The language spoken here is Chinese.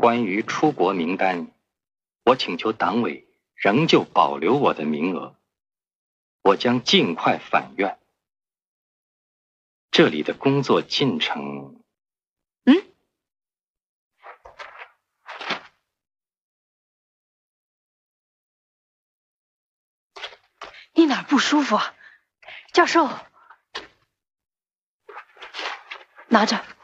关于出国名单，我请求党委仍旧保留我的名额，我将尽快返院。这里的工作进程， 你哪儿不舒服啊？教授，拿着。